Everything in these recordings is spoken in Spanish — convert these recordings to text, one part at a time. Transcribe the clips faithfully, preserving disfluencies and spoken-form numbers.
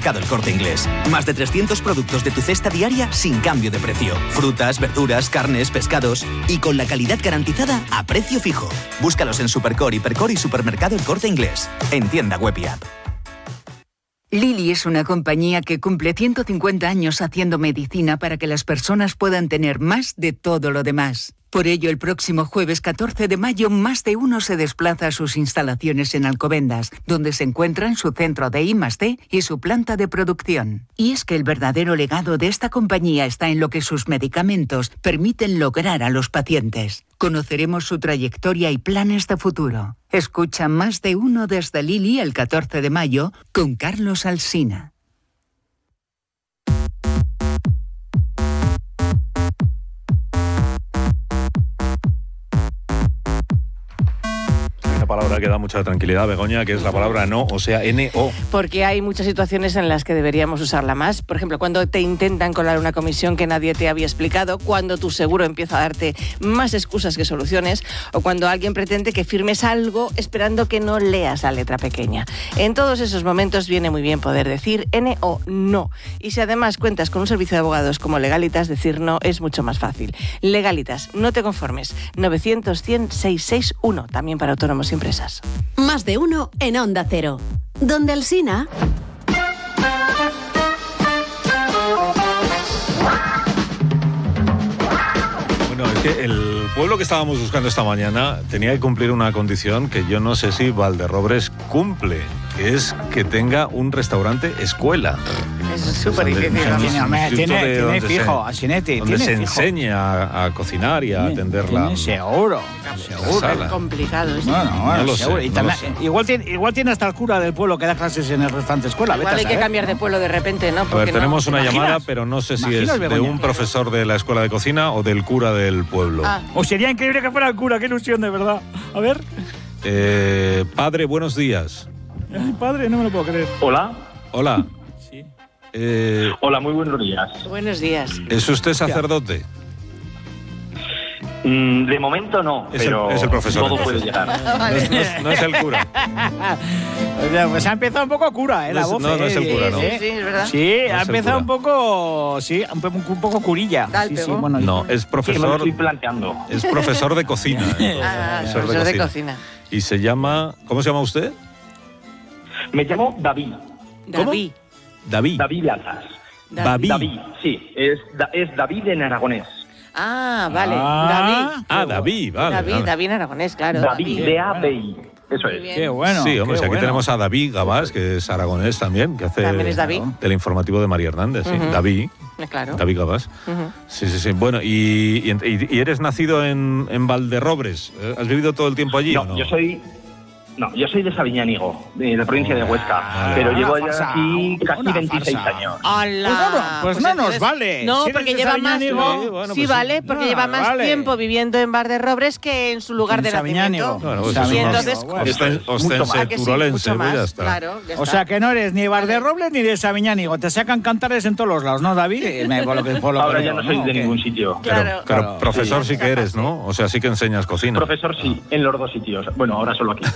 Supermercado El Corte Inglés. Más de trescientos productos de tu cesta diaria sin cambio de precio. Frutas, verduras, carnes, pescados y con la calidad garantizada a precio fijo. Búscalos en Supercor, Hipercor y Supermercado El Corte Inglés. En tienda web y app. Lilly es una compañía que cumple ciento cincuenta años haciendo medicina para que las personas puedan tener más de todo lo demás. Por ello, el próximo jueves catorce de mayo, Más de Uno se desplaza a sus instalaciones en Alcobendas, donde se encuentran su centro de I más D y su planta de producción. Y es que el verdadero legado de esta compañía está en lo que sus medicamentos permiten lograr a los pacientes. Conoceremos su trayectoria y planes de futuro. Escucha Más de Uno desde Lilly el catorce de mayo con Carlos Alsina. Palabra que da mucha tranquilidad, Begoña, que es la palabra no, o sea, N O. Porque hay muchas situaciones en las que deberíamos usarla más. Por ejemplo, cuando te intentan colar una comisión que nadie te había explicado, cuando tu seguro empieza a darte más excusas que soluciones, o cuando alguien pretende que firmes algo esperando que no leas la letra pequeña. En todos esos momentos viene muy bien poder decir N O no. Y si además cuentas con un servicio de abogados como Legalitas, decir no es mucho más fácil. Legalitas, no te conformes. novecientos, cien, seiscientos sesenta y uno, también para autónomos y empresas. Más de Uno en Onda Cero. Donde Alsina. Bueno, es que el pueblo que estábamos buscando esta mañana tenía que cumplir una condición que yo no sé si Valderrobres cumple, que es que tenga un restaurante escuela. Es súper difícil. Tiene, tiene, tiene fijo, Asinetti. Donde se fijo. enseña a, a cocinar y a tiene, atender la... tiene seguro, seguro. Es complicado esto. Bueno, bueno, no lo seguro. sé, Y no también, lo sé. Igual, tiene, igual tiene hasta el cura del pueblo que da clases en el restaurante escuela. Igual hay que cambiar de pueblo de repente, ¿no? A ver, Porque tenemos no, una ¿te llamada, imaginas? pero no sé si ¿Imaginas, es de Begoña? un profesor de la escuela de cocina o del cura del pueblo. Ah. O sería increíble que fuera el cura, qué ilusión, de verdad. A ver. Eh, padre, buenos días. Ay, padre, no me lo puedo creer. Hola. Hola. Sí. Eh, Hola, muy buenos días. Buenos días. ¿Es usted sacerdote? Mm, de momento no, Es el- pero es el profesor, todo puede entonces. llegar. No es, no es- no es el cura. O sea, pues ha empezado un poco cura, ¿eh? La No es- voz. no, no ¿eh? es el cura, no. Sí, sí, es verdad. Sí, No ha es el empezado cura. un poco. Sí, un, po- un poco curilla. Da el Sí, sí, pego. bueno, No, es Que me lo profesor, estoy planteando. es profesor de cocina. ¿eh? Ah, profesor de cocina. Y se llama, ¿cómo se llama usted? Me llamo David. David. David. David Lazas. David. David, sí. Es, da- es David en aragonés. Ah, vale. Ah. David. Ah, David, vale. David, vale. David en aragonés, claro. David, D A B I. Eso Muy es. bien. Qué bueno. Sí, hombre, qué si aquí bueno. tenemos a David Gabás, que es aragonés también, que hace También es David. del informativo de María Hernández, sí. Ujú. David, Eh, Claro. David Gabás. Ujú. Sí, sí, sí. Bueno, y, y, y eres nacido en, en Valderrobres. ¿Eh? ¿Has vivido todo el tiempo allí No, o no? yo soy. No, yo soy de Sabiñánigo, de la provincia de Huesca. Vale. Pero Una llevo farsa, ya aquí casi una veintiséis farsa. años. ¡Hala! Pues no, pues no nos entonces- vale. No, Si eres porque de lleva más. Sabiñánigo, No, sí, bueno, sí, pues vale, sí. porque No, lleva más vale. tiempo viviendo en Valderrobres que en su lugar En de Sabiñánigo. nacimiento. Bueno, pues Y eso no- entonces, bueno, Osten- mucho más. ostense Ah, que sí, turolense, mucho pues ya más, está. claro, ya O está. sea que no eres ni Valderrobles ni de Sabiñánigo. Te sacan cantares en todos los lados, ¿no, David? Eh, me- por lo que- por lo que Ahora veo, ya no soy de ¿O qué? ningún sitio. Pero, Claro. pero Claro, profesor sí. sí que eres, ¿no? O sea, sí que enseñas cocina. Profesor, sí, en los dos sitios. Bueno, ahora solo aquí.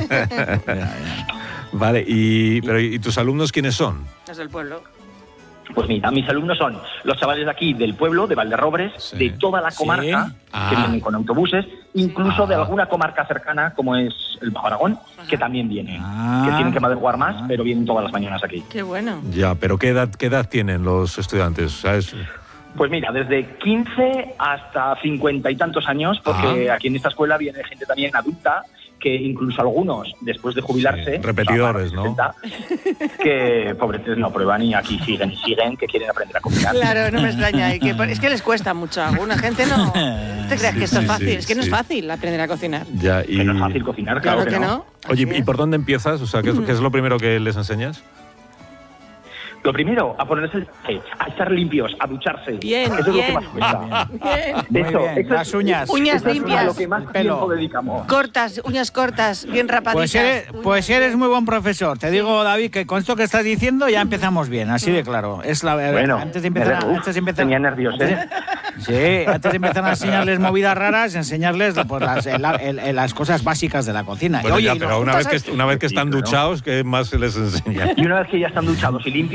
Vale, y, pero, ¿y tus alumnos quiénes son? Los del pueblo. Pues mira, mis alumnos son los chavales de aquí, del pueblo, de Valderrobres, Sí. de toda la Sí. comarca, Ah. que vienen con autobuses, incluso Ah. de alguna comarca cercana, como es el Bajo Aragón, que también vienen. Ah. Que tienen que madrugar más, Ah. pero vienen todas las mañanas aquí. Qué bueno. Ya, pero ¿qué edad, qué edad tienen los estudiantes? ¿Sabes? Pues mira, desde quince hasta cincuenta y tantos años, porque Ah. aquí en esta escuela viene gente también adulta, que incluso algunos, después de jubilarse, Sí, repetidores, o sea, ¿no? sesenta, que pobretes no prueban y aquí siguen y siguen, que quieren aprender a cocinar. Claro, no me extraña. Y que, es que les cuesta mucho. A alguna gente no. ¿Te creas Sí, que esto sí, es fácil? sí, es que no sí. es fácil aprender a cocinar. Ya, y... Que no es fácil cocinar, claro, Claro que no. Oye, Así ¿y es. por dónde empiezas? O sea, ¿qué es, qué es lo primero que les enseñas? Lo primero, a ponerse el traje, a estar limpios, a ducharse. Bien, Eso es lo bien. que más cuesta. Bien. Muy Eso, bien. eso Las es- uñas. Uñas eso es limpias. a lo que más El pelo. tiempo dedicamos. Cortas, uñas cortas, bien rapaditas. Pues eres, Uñas pues eres bien. muy buen profesor. Te digo, David, que con esto que estás diciendo ya empezamos bien, así de claro. Es la Bueno, antes de empezar, me- uf, antes de empezar tenía nervios, antes ¿eh? de- Sí, antes de empezar a enseñarles movidas raras, enseñarles pues, las, el- el- el- las cosas básicas de la cocina. Y, Bueno, oye, ya, y pero los una vez juntas que, a- una vez que Sí, están claro. duchados, ¿qué más se les enseña? Y una vez que ya están duchados y limpios,